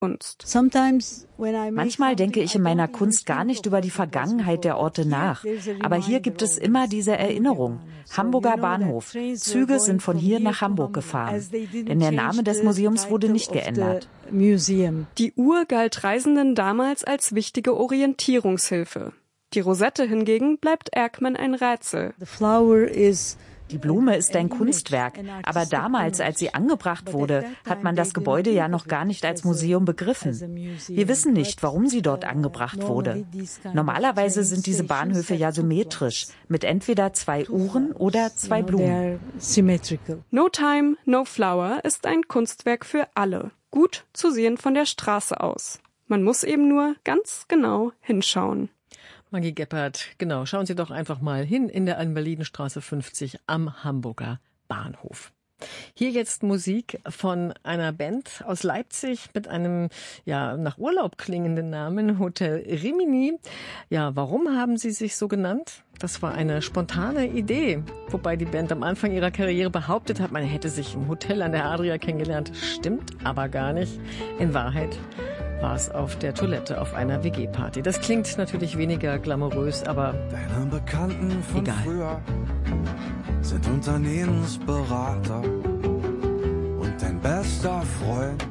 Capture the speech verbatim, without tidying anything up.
Kunst. Manchmal denke ich in meiner Kunst gar nicht über die Vergangenheit der Orte nach. Aber hier gibt es immer diese Erinnerung. Hamburger Bahnhof. Züge sind von hier nach Hamburg gefahren. Denn der Name des Museums wurde nicht geändert. Die Uhr galt Reisenden damals als wichtige Orientierungshilfe. Die Rosette hingegen bleibt Erckmann ein Rätsel. Die Blume ist ein Kunstwerk, aber damals, als sie angebracht wurde, hat man das Gebäude ja noch gar nicht als Museum begriffen. Wir wissen nicht, warum sie dort angebracht wurde. Normalerweise sind diese Bahnhöfe ja symmetrisch, mit entweder zwei Uhren oder zwei Blumen. No Time, No Flower ist ein Kunstwerk für alle, gut zu sehen von der Straße aus. Man muss eben nur ganz genau hinschauen. Maggie Gebhardt, genau, schauen Sie doch einfach mal hin in der Invalidenstraße fünfzig am Hamburger Bahnhof. Hier jetzt Musik von einer Band aus Leipzig mit einem ja nach Urlaub klingenden Namen, Hotel Rimini. Ja, warum haben sie sich so genannt? Das war eine spontane Idee, wobei die Band am Anfang ihrer Karriere behauptet hat, man hätte sich im Hotel an der Adria kennengelernt. Stimmt aber gar nicht. In Wahrheit war es auf der Toilette auf einer W G-Party. Das klingt natürlich weniger glamourös, aber deine Bekannten von egal. Früher sind Unternehmensberater und dein bester Freund